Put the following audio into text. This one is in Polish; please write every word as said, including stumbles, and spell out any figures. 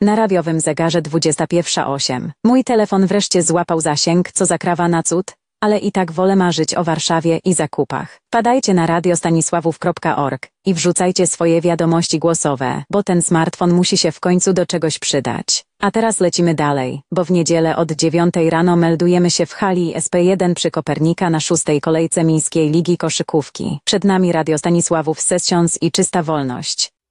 Na radiowym zegarze dwudziesta pierwsza osiem. Mój telefon wreszcie złapał zasięg, co za krawa na cud, ale i tak wolę marzyć o Warszawie i zakupach. Padajcie na radio stanisławów kropka org i wrzucajcie swoje wiadomości głosowe, bo ten smartfon musi się w końcu do czegoś przydać. A teraz lecimy dalej, bo w niedzielę od dziewiątej rano meldujemy się w hali S P jeden przy Kopernika na szóstej kolejce Miejskiej Ligi Koszykówki. Przed nami Radio Stanisławów Sessions i Czysta Wolność.